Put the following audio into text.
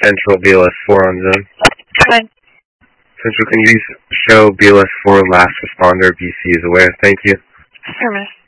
Central BLS-4 on Zoom. Hi. Central, can you show BLS-4 last responder BC is aware? Thank you. Affirmative.